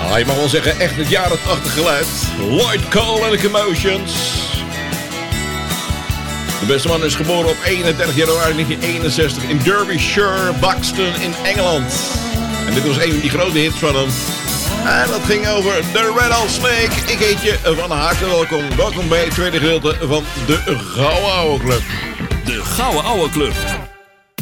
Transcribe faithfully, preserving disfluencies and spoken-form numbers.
Ja, je mag wel zeggen, echt het jaren tachtig geluid. Lloyd Cole en de Commotions. De beste man is geboren op eenendertig januari negentien eenenzestig in Derbyshire, Buxton in Engeland. En dit was een van die grote hits van hem. En dat ging over The Rattlesnake. Ik heet je van harte welkom. Welkom bij het tweede gedeelte van de Gouden Ouwe Club. De Gouden Ouwe Club.